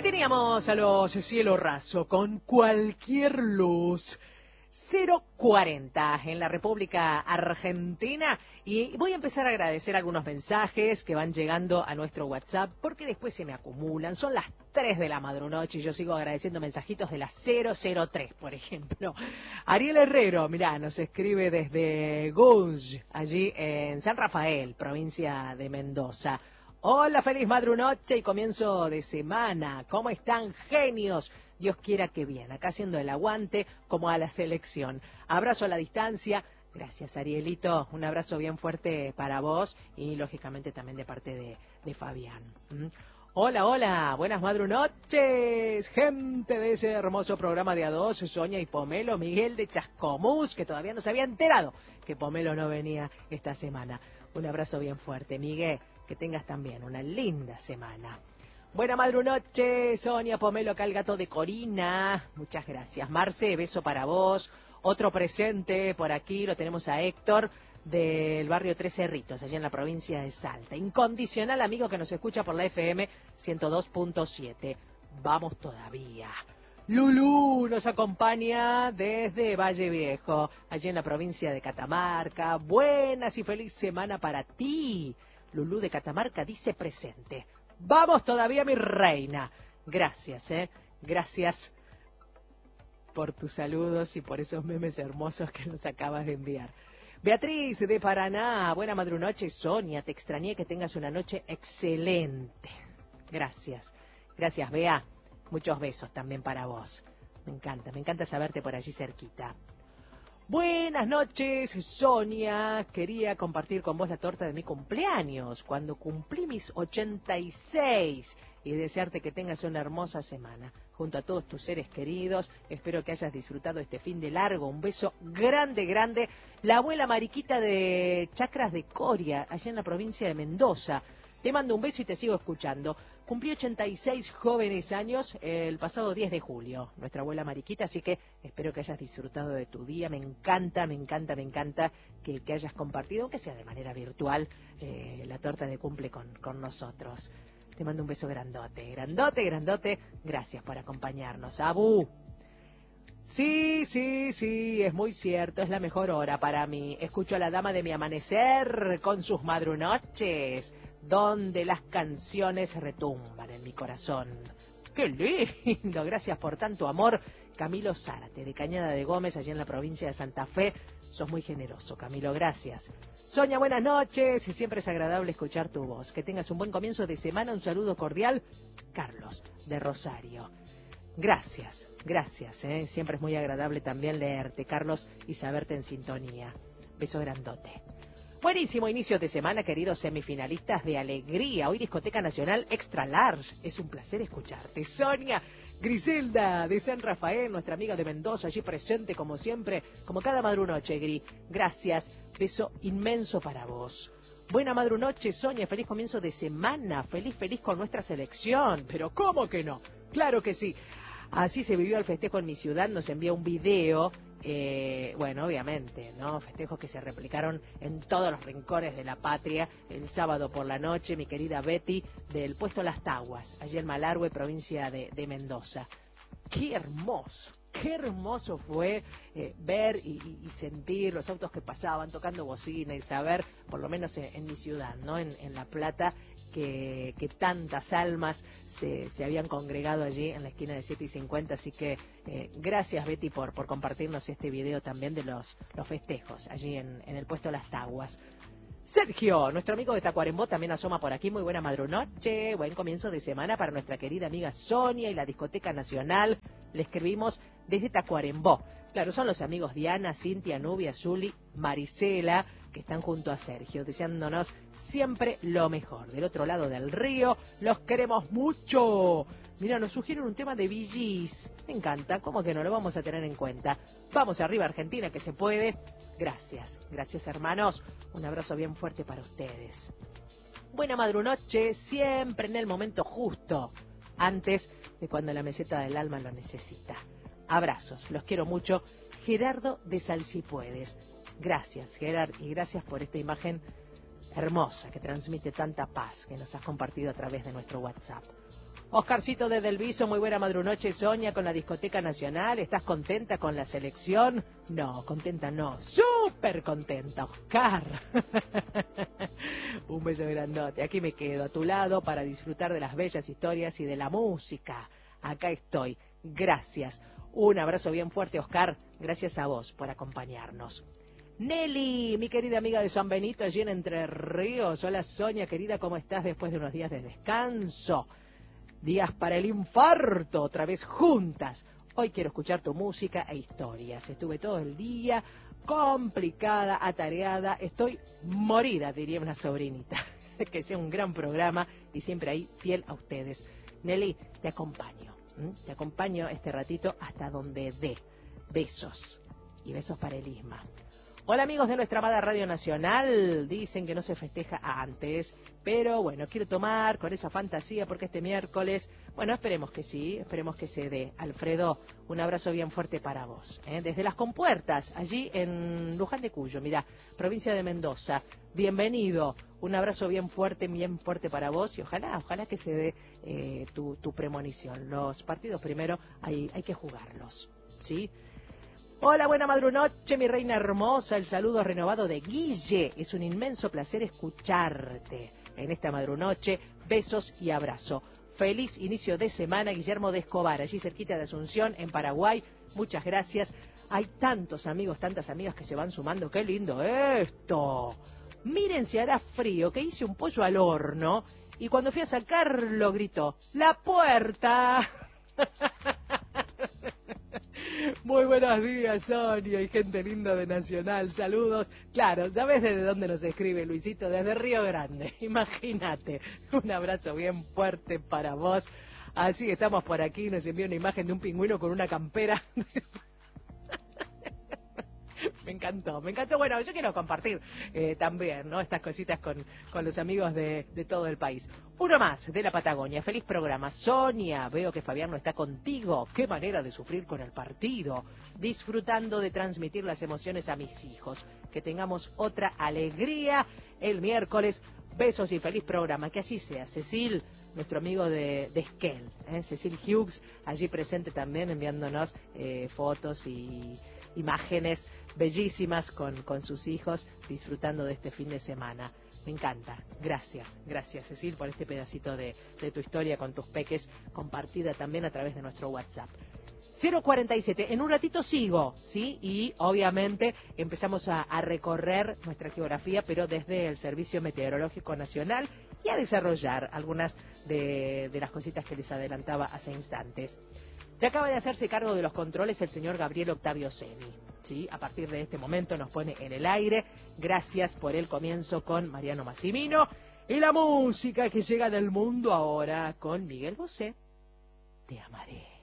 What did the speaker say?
Ahí teníamos a los Cielo Raso con Cualquier Luz. 040 en la República Argentina, y voy a empezar a agradecer algunos mensajes que van llegando a nuestro WhatsApp porque después se me acumulan. Son las 3 de la madrunoche y yo sigo agradeciendo mensajitos de las 003, por ejemplo. Ariel Herrero, mirá, nos escribe desde Gunj, allí en San Rafael, provincia de Mendoza. Hola, feliz madrunoche y comienzo de semana. ¿Cómo están, genios? Dios quiera que bien. Acá haciendo el aguante como a la selección. Abrazo a la distancia. Gracias, Arielito. Un abrazo bien fuerte para vos y, lógicamente, también de parte de Fabián. Hola, hola. Buenas madrunoches. Gente de ese hermoso programa de A2, Sonia y Pomelo. Miguel de Chascomús, que todavía no se había enterado que Pomelo no venía esta semana. Un abrazo bien fuerte, Miguel. Que tengas también una linda semana. Buena madrunoche, Sonia, Pomelo, acá el gato de Corina. Muchas gracias. Marce, beso para vos. Otro presente por aquí, lo tenemos a Héctor, del barrio Tres Cerritos, allá en la provincia de Salta. Incondicional amigo que nos escucha por la FM 102.7. Vamos todavía. Lulú nos acompaña desde Valle Viejo, allá en la provincia de Catamarca. Buenas y feliz semana para ti. Lulú de Catamarca dice presente. Vamos todavía, mi reina. Gracias, Gracias por tus saludos y por esos memes hermosos que nos acabas de enviar. Beatriz de Paraná, buena madrunoche. Sonia, te extrañé, que tengas una noche excelente. Gracias. Gracias, Bea. Muchos besos también para vos. Me encanta saberte por allí cerquita. Buenas noches, Sonia. Quería compartir con vos la torta de mi cumpleaños, cuando cumplí mis 86, y desearte que tengas una hermosa semana, junto a todos tus seres queridos. Espero que hayas disfrutado este fin de largo. Un beso grande, grande. La abuela Mariquita de Chacras de Coria, allá en la provincia de Mendoza. Te mando un beso y te sigo escuchando. Cumplí 86 jóvenes años el pasado 10 de julio, nuestra abuela Mariquita, así que espero que hayas disfrutado de tu día. Me encanta que hayas compartido, aunque sea de manera virtual, la torta de cumple con nosotros. Te mando un beso grandote, grandote, grandote. Gracias por acompañarnos. Abu. Sí, es muy cierto, es la mejor hora para mí. Escucho a la dama de mi amanecer con sus madrunoches, donde las canciones retumban en mi corazón. ¡Qué lindo! Gracias por tanto amor. Camilo Zárate, de Cañada de Gómez, allá en la provincia de Santa Fe. Sos muy generoso, Camilo, gracias. Sonia, buenas noches. Siempre es agradable escuchar tu voz. Que tengas un buen comienzo de semana. Un saludo cordial. Carlos, de Rosario. Gracias. Siempre es muy agradable también leerte, Carlos, y saberte en sintonía. Beso grandote. Buenísimo inicio de semana, queridos semifinalistas de Alegría. Hoy Discoteca Nacional Extra Large. Es un placer escucharte. Sonia, Griselda de San Rafael, nuestra amiga de Mendoza, allí presente como siempre, como cada madrunoche, Gri. Gracias. Beso inmenso para vos. Buena madrunoche, Sonia. Feliz comienzo de semana. Feliz con nuestra selección. Pero ¿cómo que no? Claro que sí. Así se vivió el festejo en mi ciudad. Nos envía un video. Bueno, obviamente, ¿no? Festejos que se replicaron en todos los rincones de la patria. El sábado por la noche, mi querida Betty, del puesto Las Taguas, allí en Malargüe, provincia de Mendoza. ¡Qué hermoso fue ver y sentir los autos que pasaban tocando bocina y saber, por lo menos en mi ciudad, ¿no? En La Plata, que tantas almas se habían congregado allí en la esquina de 7 y 50. Así que gracias, Betty, por compartirnos este video también de los festejos allí en el puesto Las Taguas. Sergio, nuestro amigo de Tacuarembó, también asoma por aquí. Muy buena madrunoche, buen comienzo de semana para nuestra querida amiga Sonia y la Discoteca Nacional. Le escribimos desde Tacuarembó. Claro, son los amigos Diana, Cintia, Nubia, Zuli, Marisela, que están junto a Sergio, deseándonos siempre lo mejor. Del otro lado del río, los queremos mucho. Mira, nos sugieren un tema de Bee Gees. Me encanta, ¿cómo que no lo vamos a tener en cuenta? Vamos arriba, Argentina, que se puede. Gracias hermanos. Un abrazo bien fuerte para ustedes. Buena madrunoche, siempre en el momento justo, antes de cuando la meseta del alma lo necesita. Abrazos, los quiero mucho. Gerardo de Salsipuedes. Gracias, Gerard, y gracias por esta imagen hermosa que transmite tanta paz que nos has compartido a través de nuestro WhatsApp. Oscarcito desde el Viso, muy buena madrunoche, Sonia, con la discoteca nacional. ¿Estás contenta con la selección? No, contenta no, súper contenta, Oscar. Un beso grandote, aquí me quedo a tu lado para disfrutar de las bellas historias y de la música. Acá estoy, gracias. Un abrazo bien fuerte, Oscar, gracias a vos por acompañarnos. Nelly, mi querida amiga de San Benito, allí en Entre Ríos. Hola Sonia, querida, ¿cómo estás después de unos días de descanso? Días para el infarto, otra vez juntas. Hoy quiero escuchar tu música e historias. Estuve todo el día complicada, atareada. Estoy morida, diría una sobrinita. Que sea un gran programa y siempre ahí fiel a ustedes. Nelly, te acompaño. Te acompaño este ratito hasta donde dé. Besos. Y besos para el Isma. Hola amigos de nuestra amada Radio Nacional, dicen que no se festeja antes, pero bueno, quiero tomar con esa fantasía porque este miércoles, bueno, esperemos que sí, esperemos que se dé. Alfredo, un abrazo bien fuerte para vos, desde Las Compuertas, allí en Luján de Cuyo, mirá, provincia de Mendoza, bienvenido, un abrazo bien fuerte para vos y ojalá que se dé tu premonición. Los partidos primero hay que jugarlos, ¿sí? Hola, buena madrunoche, mi reina hermosa. El saludo renovado de Guille. Es un inmenso placer escucharte en esta madrunoche. Besos y abrazo. Feliz inicio de semana, Guillermo de Escobar, allí cerquita de Asunción, en Paraguay. Muchas gracias. Hay tantos amigos, tantas amigas que se van sumando. ¡Qué lindo esto! Miren si hará frío, que hice un pollo al horno y cuando fui a sacarlo gritó, ¡la puerta! Muy buenos días, Sonia y gente linda de Nacional. Saludos. Claro, ¿sabes desde dónde nos escribe Luisito? Desde Río Grande. Imagínate. Un abrazo bien fuerte para vos. Así que estamos por aquí. Nos envió una imagen de un pingüino con una campera. Me encantó. Bueno, yo quiero compartir también, ¿no? Estas cositas con los amigos de todo el país. Uno más de la Patagonia. Feliz programa. Sonia, veo que Fabián no está contigo. Qué manera de sufrir con el partido. Disfrutando de transmitir las emociones a mis hijos. Que tengamos otra alegría el miércoles. Besos y feliz programa. Que así sea. Cecil, nuestro amigo de Esquel, Cecil Hughes, allí presente también enviándonos fotos y imágenes bellísimas con sus hijos disfrutando de este fin de semana. Me encanta. Gracias Cecil por este pedacito de tu historia con tus peques compartida también a través de nuestro WhatsApp. 047, en un ratito sigo, ¿sí? Y obviamente empezamos a recorrer nuestra geografía, pero desde el Servicio Meteorológico Nacional y a desarrollar algunas de las cositas que les adelantaba hace instantes. Ya acaba de hacerse cargo de los controles el señor Gabriel Octavio Seni, ¿sí? A partir de este momento nos pone en el aire. Gracias por el comienzo con Mariano Massimino. Y la música que llega del mundo ahora con Miguel Bosé. Te amaré.